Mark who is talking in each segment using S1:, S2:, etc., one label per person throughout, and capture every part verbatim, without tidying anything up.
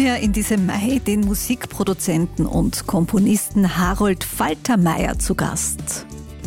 S1: daher in diesem Mai den Musikproduzenten und Komponisten Harold Faltermeier zu Gast.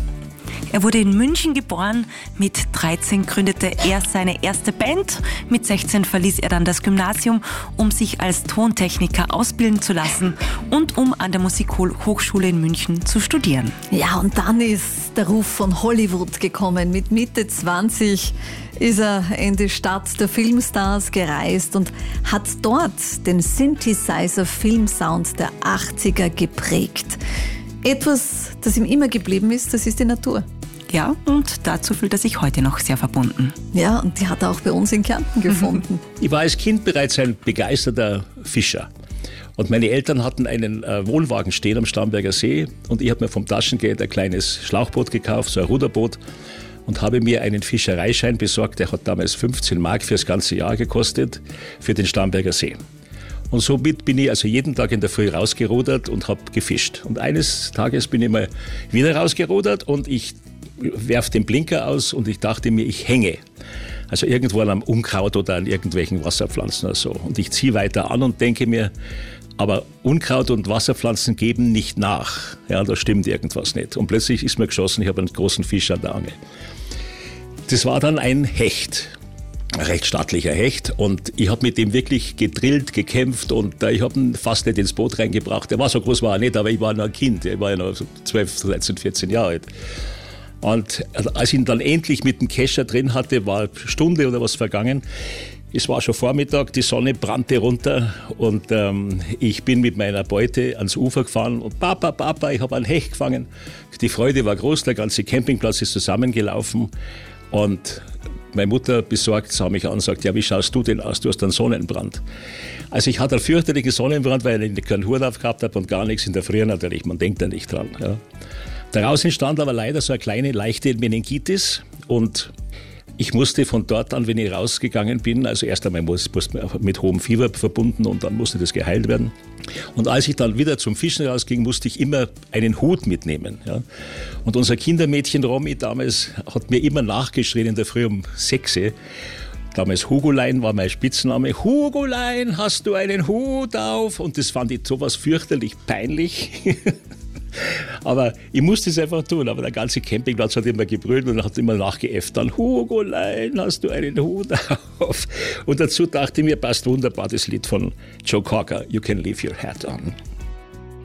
S2: Er wurde in München geboren. Mit dreizehn gründete er seine erste Band. Mit sechzehn verließ er dann das Gymnasium, um sich als Tontechniker ausbilden zu lassen und um an der Musikhochschule in München zu studieren.
S1: Ja, und dann ist der Ruf von Hollywood gekommen. Mit Mitte zwanzig ist er in die Stadt der Filmstars gereist und hat dort den Synthesizer-Filmsound der achtziger geprägt. Etwas, das ihm immer geblieben ist, das ist die Natur.
S2: Ja, und dazu fühlt er sich heute noch sehr verbunden.
S1: Ja, und die hat er auch bei uns in Kärnten gefunden.
S3: Ich war als Kind bereits ein begeisterter Fischer. Und meine Eltern hatten einen äh, Wohnwagen stehen am Starnberger See und ich habe mir vom Taschengeld ein kleines Schlauchboot gekauft, so ein Ruderboot, und habe mir einen Fischereischein besorgt. Der hat damals fünfzehn Mark für das ganze Jahr gekostet, für den Starnberger See. Und somit bin ich also jeden Tag in der Früh rausgerudert und habe gefischt. Und eines Tages bin ich mal wieder rausgerudert und ich werfe den Blinker aus und ich dachte mir, ich hänge. Also irgendwo am Unkraut oder an irgendwelchen Wasserpflanzen oder so. Und ich ziehe weiter an und denke mir, aber Unkraut und Wasserpflanzen geben nicht nach. Ja, da stimmt irgendwas nicht. Und plötzlich ist mir geschossen, ich habe einen großen Fisch an der Angel. Das war dann ein Hecht. Ein recht stattlicher Hecht, und ich habe mit dem wirklich gedrillt, gekämpft, und äh, ich habe ihn fast nicht ins Boot reingebracht. Der war so groß, war er nicht, aber ich war noch ein Kind, ich war ja noch so zwölf, dreizehn, vierzehn Jahre alt. Und als ich ihn dann endlich mit dem Kescher drin hatte, war eine Stunde oder was vergangen. Es war schon Vormittag, die Sonne brannte runter und ähm, ich bin mit meiner Beute ans Ufer gefahren und Papa, Papa, ich habe einen Hecht gefangen. Die Freude war groß, der ganze Campingplatz ist zusammengelaufen, und meine Mutter besorgt sah mich an und sagt, ja, wie schaust du denn aus? Du hast einen Sonnenbrand. Also ich hatte einen fürchterlichen Sonnenbrand, weil ich keinen Hut aufgehabt habe und gar nichts in der Früh natürlich. Man denkt da nicht dran. Ja. Daraus entstand aber leider so eine kleine, leichte Meningitis, und ich musste von dort an, wenn ich rausgegangen bin, also erst einmal musste mit hohem Fieber verbunden und dann musste das geheilt werden. Und als ich dann wieder zum Fischen rausging, musste ich immer einen Hut mitnehmen. Ja. Und unser Kindermädchen Romy damals hat mir immer nachgeschrien in der Früh um sechs. Damals Hugolein war mein Spitzname. Hugolein, hast du einen Hut auf? Und das fand ich sowas fürchterlich peinlich. Aber ich musste es einfach tun. Aber der ganze Campingplatz hat immer gebrüllt und hat immer nachgeäfft. Dann, Hugolein, hast du einen Hut auf? Und dazu dachte ich mir, passt wunderbar das Lied von Joe Cocker, You Can Leave Your Hat On.